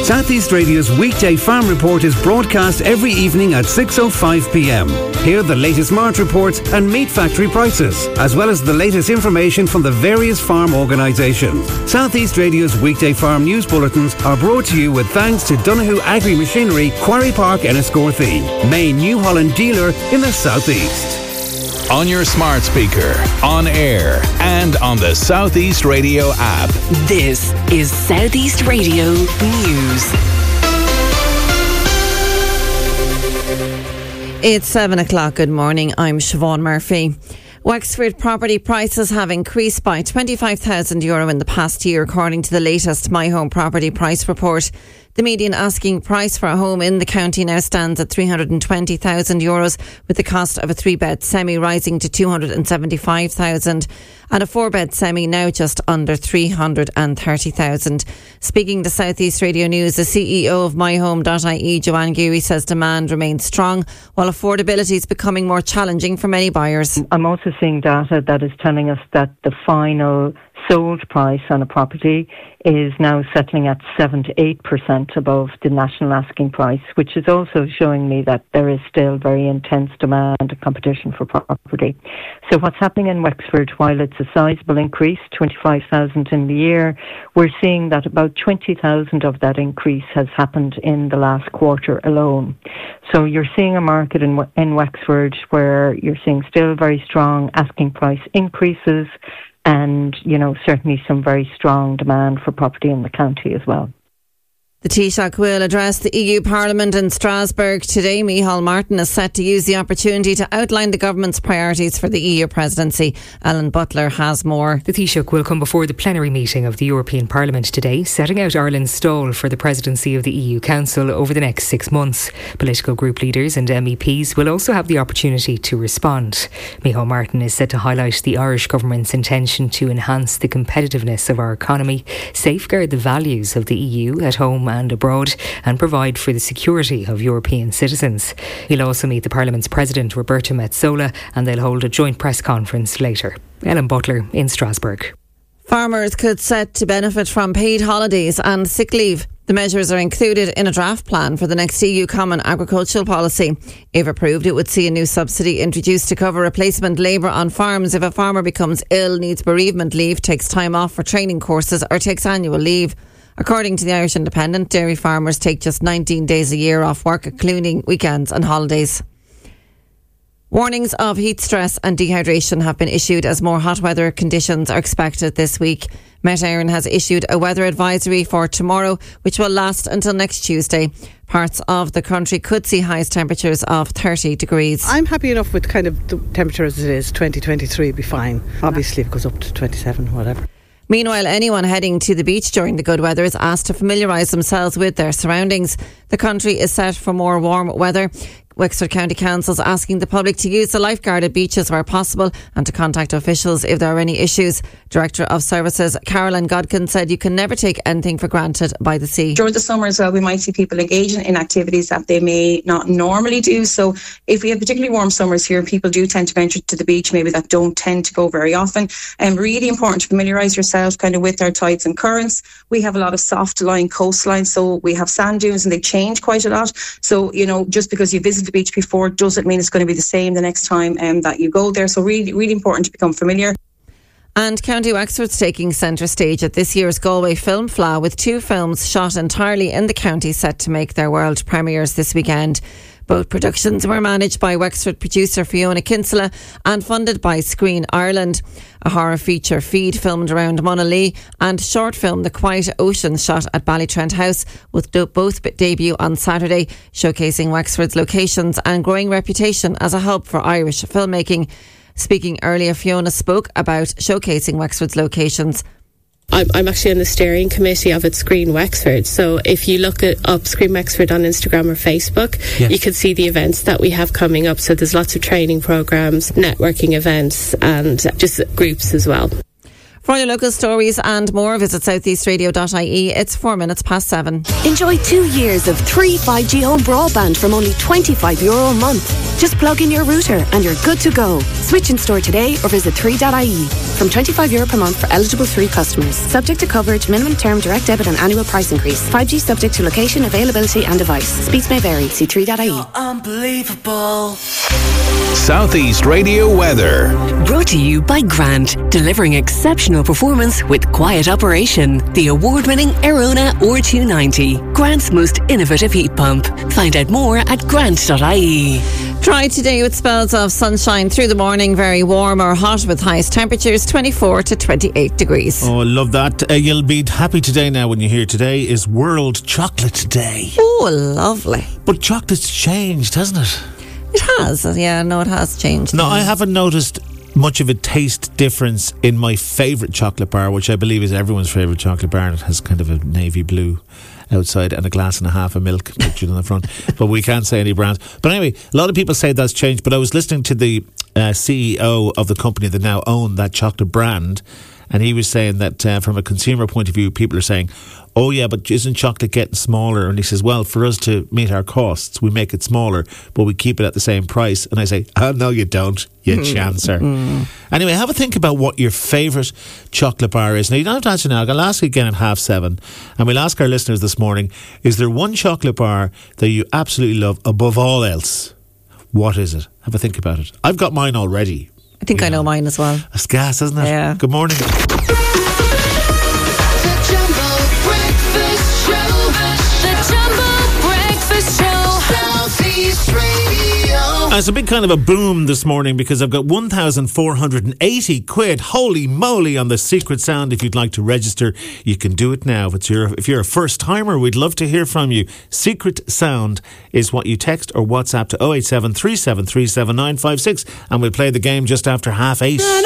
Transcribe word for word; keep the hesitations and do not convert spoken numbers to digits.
South East Radio's weekday farm report is broadcast every evening at six oh five p m. Hear the latest March reports and meat factory prices, as well as the latest information from the various farm organisations. South East Radio's weekday farm news bulletins are brought to you with thanks to Donoghue Agri Machinery, Quarry Park, Enniscorthy, main New Holland dealer in the South East. On your smart speaker, on air, and on the South East Radio app. This is South East Radio News. It's seven o'clock. Good morning. I'm Siobhan Murphy. Wexford property prices have increased by twenty-five thousand euro in the past year, according to the latest My Home Property Price Report. The median asking price for a home in the county now stands at three hundred twenty thousand euros, with the cost of a three-bed semi rising to two hundred seventy-five thousand and a four-bed semi now just under three hundred thirty thousand. Speaking to South East Radio News, the C E O of my home dot I E, Joanne Geary, says demand remains strong while affordability is becoming more challenging for many buyers. I'm also seeing data that is telling us that the final sold price on a property is now settling at seven to eight percent above the national asking price, which is also showing me that there is still very intense demand and competition for property. So what's happening in Wexford, while it's a sizable increase, twenty-five thousand in the year, we're seeing that about twenty thousand of that increase has happened in the last quarter alone. So you're seeing a market in, in Wexford where you're seeing still very strong asking price increases, and, you know, certainly some very strong demand for property in the county as well. The Taoiseach will address the E U Parliament in Strasbourg today. Micheál Martin is set to use the opportunity to outline the government's priorities for the E U presidency. Ellen Butler has more. The Taoiseach will come before the plenary meeting of the European Parliament today, setting out Ireland's stall for the presidency of the E U Council over the next six months. Political group leaders and M E Ps will also have the opportunity to respond. Micheál Martin is set to highlight the Irish government's intention to enhance the competitiveness of our economy, safeguard the values of the E U at home and abroad, and provide for the security of European citizens. He'll also meet the Parliament's President, Roberta Metsola, and they'll hold a joint press conference later. Ellen Butler in Strasbourg. Farmers could set to benefit from paid holidays and sick leave. The measures are included in a draft plan for the next E U Common Agricultural Policy. If approved, it would see a new subsidy introduced to cover replacement labour on farms if a farmer becomes ill, needs bereavement leave, takes time off for training courses or takes annual leave. According to the Irish Independent, dairy farmers take just nineteen days a year off work, including weekends and holidays. Warnings of heat stress and dehydration have been issued as more hot weather conditions are expected this week. Met Éireann has issued a weather advisory for tomorrow, which will last until next Tuesday. Parts of the country could see highest temperatures of thirty degrees. I'm happy enough with kind of the temperature as it is. twenty twenty-three be fine. Obviously, if it goes up to twenty-seven, whatever. Meanwhile, anyone heading to the beach during the good weather is asked to familiarise themselves with their surroundings. The country is set for more warm weather. Wexford County Council is asking the public to use the lifeguard at beaches where possible and to contact officials if there are any issues. Director of Services Carolyn Godkin said you can never take anything for granted by the sea. During the summer as well, we might see people engaging in activities that they may not normally do. So if we have particularly warm summers here, people do tend to venture to the beach, maybe that don't tend to go very often. And um, really important to familiarise yourself kind of with our tides and currents. We have a lot of soft lying coastlines, so we have sand dunes and they change quite a lot. So, you know, just because you visit the beach before doesn't mean it's going to be the same the next time um, that you go there. So really, really important to become familiar. And County Wexford's taking centre stage at this year's Galway Film Fleadh, with two films shot entirely in the county set to make their world premieres this weekend. Both productions were managed by Wexford producer Fiona Kinsella and funded by Screen Ireland. A horror feature Feed filmed around Monalee and short film The Quiet Ocean shot at Ballytrent House will both debut on Saturday, showcasing Wexford's locations and growing reputation as a hub for Irish filmmaking. Speaking earlier, Fiona spoke about showcasing Wexford's locations. I'm, I'm actually on the steering committee of it, Screen Wexford. So if you look at up Screen Wexford on Instagram or Facebook, yeah. you can see the events that we have coming up. So there's lots of training programs, networking events, and just groups as well. For all your local stories and more, visit southeast radio dot I E. It's four minutes past seven. Enjoy two years of three five G home broadband from only twenty-five euro a month. Just plug in your router and you're good to go. Switch in store today or visit three dot I E. From twenty-five euro per month for eligible three customers. Subject to coverage, minimum term, direct debit and annual price increase. five G subject to location, availability and device. Speeds may vary. See three dot I E. Unbelievable. Southeast Radio weather. Brought to you by Grant, delivering exceptional performance with quiet operation. The award-winning Arona R two ninety, Grant's most innovative heat pump. Find out more at grant dot I E. Dry today with spells of sunshine through the morning, very warm or hot with highest temperatures twenty-four to twenty-eight degrees. Oh, I love that. Uh, you'll be happy today now when you hear today is World Chocolate Day. Oh, lovely. But chocolate's changed, hasn't it? It has, yeah, no, it has changed. No, I haven't noticed much of a taste difference in my favourite chocolate bar, which I believe is everyone's favourite chocolate bar, and it has kind of a navy blue outside and a glass and a half of milk pictured on the front, but we can't say any brands. But anyway, a lot of people say that's changed, but I was listening to the uh, C E O of the company that now own that chocolate brand, and he was saying that uh, from a consumer point of view, people are saying, oh yeah, but isn't chocolate getting smaller? And he says, well, for us to meet our costs, we make it smaller, but we keep it at the same price. And I say, oh no you don't, you mm. chancer. Mm. Anyway, have a think about what your favourite chocolate bar is. Now you don't have to answer now, I'll ask you again at half seven, and we'll ask our listeners this morning, is there one chocolate bar that you absolutely love above all else? What is it? Have a think about it. I've got mine already. I think you I know, know mine as well. It's gas, isn't it? Yeah. Good morning. Uh, it's a big kind of a boom this morning because I've got one thousand four hundred eighty quid, holy moly, on the Secret Sound. If you'd like to register, you can do it now. If, it's your, if you're a first timer, we'd love to hear from you. Secret Sound is what you text or WhatsApp to oh eight seven three seven three seven nine five six, and we'll play the game just after half eight.